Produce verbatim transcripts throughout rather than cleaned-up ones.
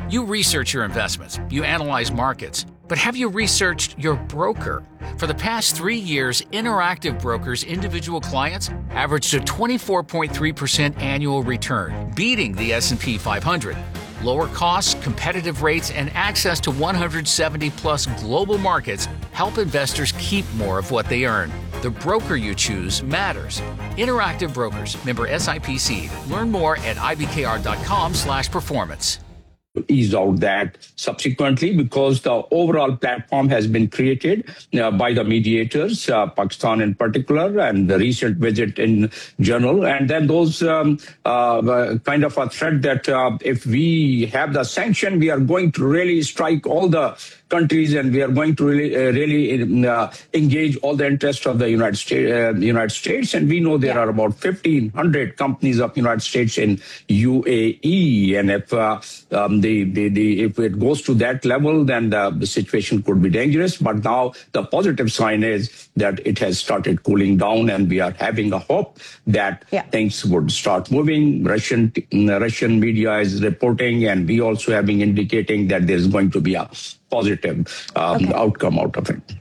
You research your investments, you analyze markets, but have you researched your broker? For the past three years, Interactive Brokers' individual clients averaged a twenty-four point three percent annual return, beating the S and P five hundred. Lower costs, competitive rates, and access to one hundred seventy plus global markets help investors keep more of what they earn. The broker you choose matters. Interactive Brokers, member S I P C. Learn more at I B K R dot com slash performance. Ease out that subsequently because the overall platform has been created uh, by the mediators, uh, Pakistan in particular, and the recent visit in general. And then those um, uh, kind of a threat that uh, if we have the sanction, we are going to really strike all the countries and we are going to really, uh, really uh, engage all the interests of the United States. Uh, United States. And we know there are about fifteen hundred companies of United States in U A E. And if uh, um, the, the, the if it goes to that level, then the, the situation could be dangerous. But now the positive sign is that it has started cooling down, and we are having a hope that yeah. things would start moving. Russian Russian media is reporting, and we also have been indicating that there's going to be a positive um, okay. outcome out of it.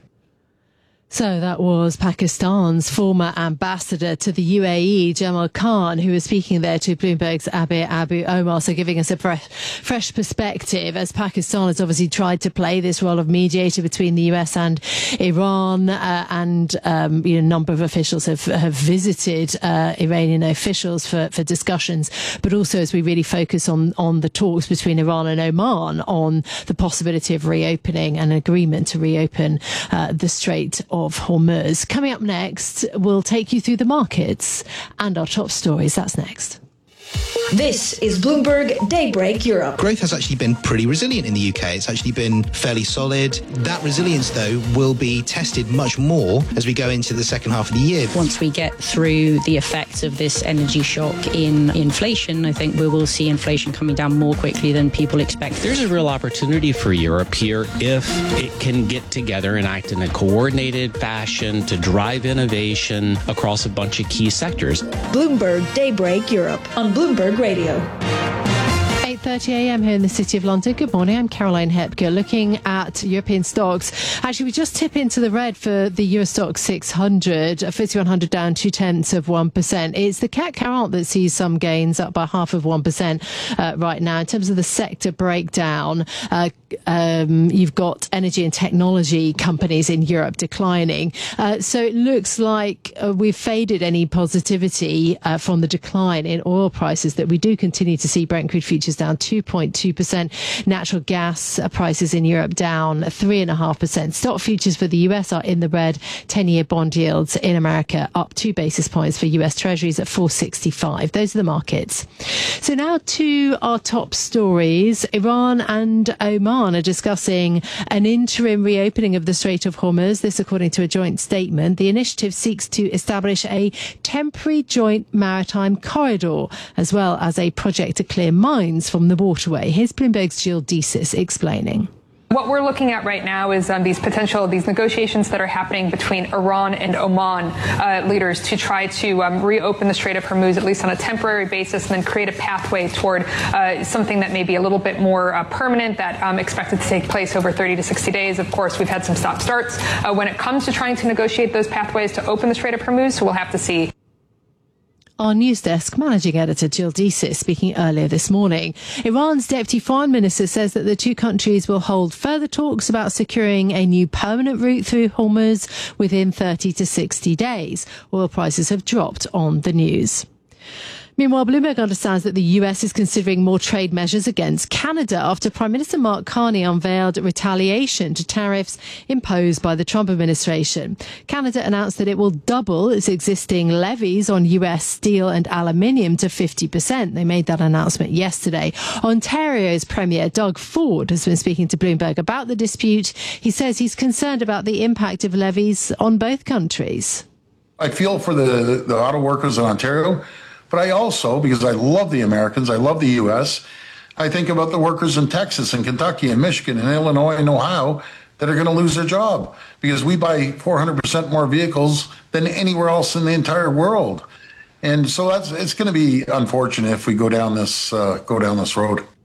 So that was Pakistan's former ambassador to the U A E, Jamal Khan, who was speaking there to Bloomberg's Abir Abu Omar, so giving us a fresh, fresh perspective as Pakistan has obviously tried to play this role of mediator between the U S and Iran, uh, and um, you know, a number of officials have, have visited uh, Iranian officials for, for discussions, but also as we really focus on, on the talks between Iran and Oman on the possibility of reopening an agreement to reopen uh, the Strait of of Hormuz. Coming up next, we'll take you through the markets and our top stories. That's next. This is Bloomberg Daybreak Europe. Growth has actually been pretty resilient in the U K. It's actually been fairly solid. That resilience, though, will be tested much more as we go into the second half of the year. Once we get through the effects of this energy shock in inflation, I think we will see inflation coming down more quickly than people expect. There's a real opportunity for Europe here if it can get together and act in a coordinated fashion to drive innovation across a bunch of key sectors. Bloomberg Daybreak Europe on Bloomberg Radio. eight thirty a m here in the City of London. Good morning, I'm Caroline Hepker. Looking at European stocks, actually we just tip into the red for the Euro Stoxx six hundred, F T S E one hundred down two tenths of one percent. It's the C A C quarante that sees some gains, up by half of one percent uh, right now. In terms of the sector breakdown, uh, um, you've got energy and technology companies in Europe declining. Uh, so it looks like uh, we've faded any positivity uh, from the decline in oil prices that we do continue to see. Brent crude futures down two point two percent. Natural gas prices in Europe down three point five percent. Stock futures for the U S are in the red. ten-year bond yields in America up two basis points for U S Treasuries at four sixty-five. Those are the markets. So now to our top stories. Iran and Oman are discussing an interim reopening of the Strait of Hormuz. This according to a joint statement. The initiative seeks to establish a temporary joint maritime corridor as well as a project to clear mines from the waterway. Here's Bloomberg's Jill Desis explaining. What we're looking at right now is um, these potential, these negotiations that are happening between Iran and Oman uh, leaders to try to um, reopen the Strait of Hormuz, at least on a temporary basis, and then create a pathway toward uh, something that may be a little bit more uh, permanent, that um, expected to take place over thirty to sixty days. Of course, we've had some stop-starts uh, when it comes to trying to negotiate those pathways to open the Strait of Hormuz, so we'll have to see. Our news desk managing editor Jill Desis speaking earlier this morning. Iran's deputy foreign minister says that the two countries will hold further talks about securing a new permanent route through Hormuz within thirty to sixty days. Oil prices have dropped on the news. Meanwhile, Bloomberg understands that the U S is considering more trade measures against Canada after Prime Minister Mark Carney unveiled retaliation to tariffs imposed by the Trump administration. Canada announced that it will double its existing levies on U S steel and aluminium to fifty percent. They made that announcement yesterday. Ontario's Premier Doug Ford has been speaking to Bloomberg about the dispute. He says he's concerned about the impact of levies on both countries. I feel for the, the auto workers in Ontario. But I also, because I love the Americans, I love the U S, I think about the workers in Texas and Kentucky and Michigan and Illinois and Ohio that are going to lose their job because we buy four hundred percent more vehicles than anywhere else in the entire world. And so that's it's going to be unfortunate if we go down this uh, go down this road.